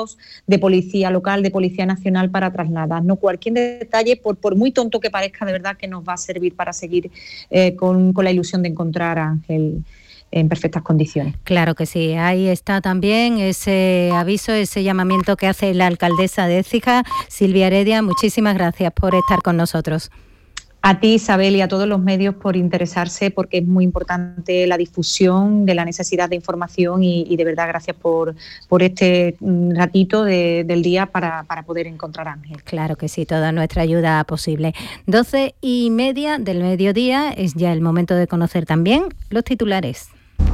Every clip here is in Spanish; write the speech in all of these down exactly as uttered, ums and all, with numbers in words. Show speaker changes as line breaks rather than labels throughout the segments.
elementos de policía local, de policía nacional para trasladarnos. Cualquier detalle, por, por muy tonto que parezca, de verdad que nos va a servir para seguir eh, con, con la ilusión de encontrar a Ángel en perfectas condiciones.
Claro que sí, ahí está también ese aviso, ese llamamiento que hace la alcaldesa de Écija, Silvia Heredia. Muchísimas gracias por estar con nosotros.
A ti, Isabel, y a todos los medios por interesarse, porque es muy importante la difusión de la necesidad de información y, y de verdad gracias por, por este ratito de, del día para, para poder encontrar a Ángel.
Claro que sí, toda nuestra ayuda posible. doce y media del mediodía es ya el momento de conocer también los titulares.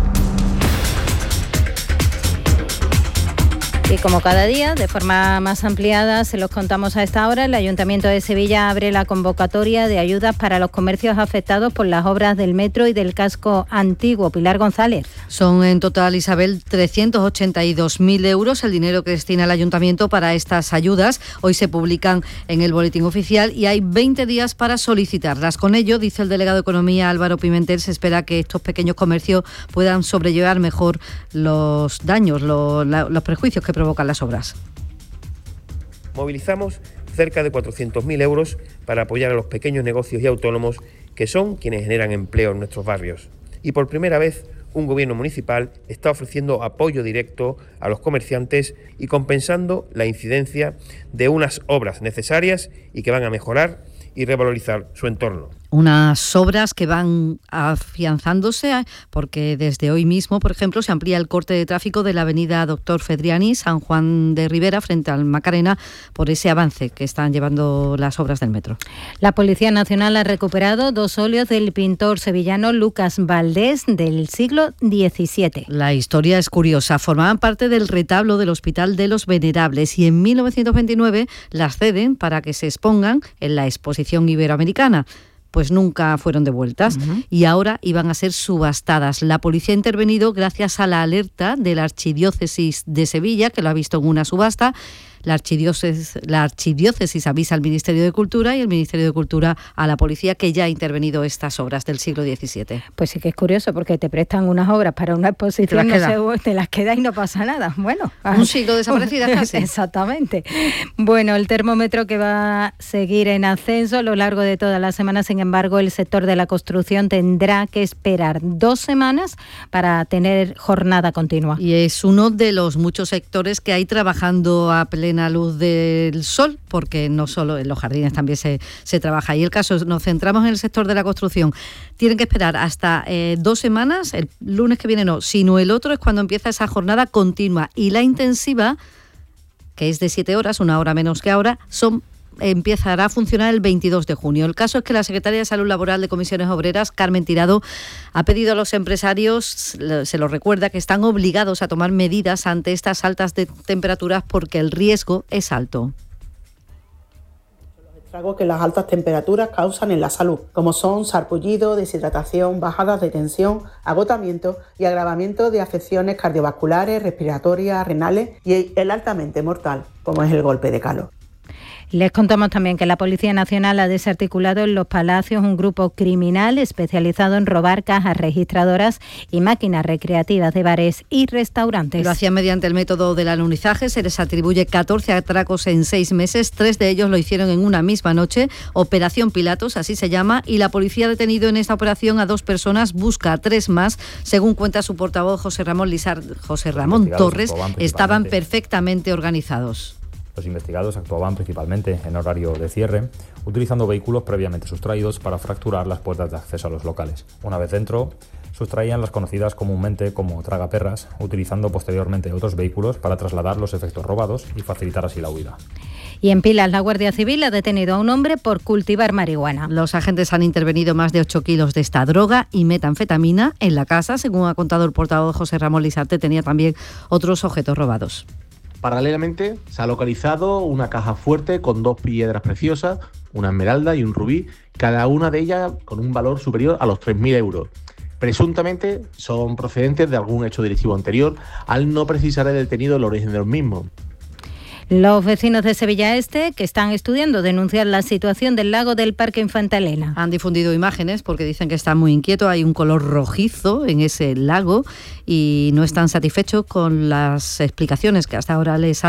Y como cada día, de forma más ampliada, se los contamos a esta hora, el Ayuntamiento de Sevilla abre la convocatoria de ayudas para los comercios afectados por las obras del metro y del casco antiguo. Pilar González.
Son en total, Isabel, trescientos ochenta y dos mil euros el dinero que destina el Ayuntamiento para estas ayudas. Hoy se publican en el Boletín Oficial y hay veinte días para solicitarlas. Con ello, dice el delegado de Economía, Álvaro Pimentel, se espera que estos pequeños comercios puedan sobrellevar mejor los daños, los, los prejuicios que provocan las obras.
Movilizamos cerca de cuatrocientos mil euros para apoyar a los pequeños negocios y autónomos que son quienes generan empleo en nuestros barrios. Y por primera vez, un gobierno municipal está ofreciendo apoyo directo a los comerciantes y compensando la incidencia de unas obras necesarias y que van a mejorar y revalorizar su entorno.
Unas obras que van afianzándose porque desde hoy mismo, por ejemplo, se amplía el corte de tráfico de la avenida Doctor Fedriani, San Juan de Ribera, frente al Macarena, por ese avance que están llevando las obras del metro.
La Policía Nacional ha recuperado dos óleos del pintor sevillano Lucas Valdés del siglo diecisiete.
La historia es curiosa. Formaban parte del retablo del Hospital de los Venerables y en mil novecientos veintinueve las ceden para que se expongan en la Exposición Iberoamericana. Pues nunca fueron devueltas uh-huh. y ahora iban a ser subastadas. La policía ha intervenido gracias a la alerta de la Archidiócesis de Sevilla, que lo ha visto en una subasta. La archidiócesis, la archidiócesis avisa al Ministerio de Cultura y el Ministerio de Cultura a la policía, que ya ha intervenido estas obras del siglo diecisiete.
Pues sí que es curioso, porque te prestan unas obras para una exposición, te las, no se, te las queda y no pasa nada. Bueno,
un siglo desaparecidas casi.
Exactamente. Bueno, el termómetro que va a seguir en ascenso a lo largo de toda la semana. Sin embargo, el sector de la construcción tendrá que esperar dos semanas para tener jornada continua.
Y es uno de los muchos sectores que hay trabajando a plena luz del sol, porque no solo en los jardines también se, se trabaja. Y el caso es, nos centramos en el sector de la construcción. Tienen que esperar hasta eh, dos semanas, el lunes que viene no, sino el otro es cuando empieza esa jornada continua. Y la intensiva, que es de siete horas, una hora menos que ahora, son empezará a funcionar el veintidós de junio. El caso es que la secretaria de Salud Laboral de Comisiones Obreras, Carmen Tirado, ha pedido a los empresarios, se lo recuerda, que están obligados a tomar medidas ante estas altas de temperaturas porque el riesgo es alto.
Los estragos que las altas temperaturas causan en la salud, como son sarpullido, deshidratación, bajadas de tensión, agotamiento y agravamiento de afecciones cardiovasculares, respiratorias, renales y el altamente mortal, como es el golpe de calor.
Les contamos también que la Policía Nacional ha desarticulado en Los Palacios un grupo criminal especializado en robar cajas registradoras y máquinas recreativas de bares y restaurantes.
Lo hacían mediante el método del alunizaje. Se les atribuye catorce atracos en seis meses. Tres de ellos lo hicieron en una misma noche. Operación Pilatos, así se llama. Y la policía ha detenido en esta operación a dos personas, busca a tres más. Según cuenta su portavoz, José Ramón Lizar, José Ramón Torres, estaban perfectamente organizados.
Los investigados actuaban principalmente en horario de cierre, utilizando vehículos previamente sustraídos para fracturar las puertas de acceso a los locales. Una vez dentro, sustraían las conocidas comúnmente como tragaperras, utilizando posteriormente otros vehículos para trasladar los efectos robados y facilitar así la huida.
Y en Pilas, la Guardia Civil ha detenido a un hombre por cultivar marihuana.
Los agentes han intervenido más de ocho kilos de esta droga y metanfetamina en la casa. Según ha contado el portavoz José Ramón Lizarte, tenía también otros objetos robados.
Paralelamente, se ha localizado una caja fuerte con dos piedras preciosas, una esmeralda y un rubí, cada una de ellas con un valor superior a los tres mil euros. Presuntamente son procedentes de algún hecho delictivo anterior, al no precisar el detenido el origen de los mismos.
Los vecinos de Sevilla Este, que están estudiando denunciar la situación del lago del Parque Infanta Elena.
Han difundido imágenes porque dicen que están muy inquietos. Hay un color rojizo en ese lago y no están satisfechos con las explicaciones que hasta ahora les ha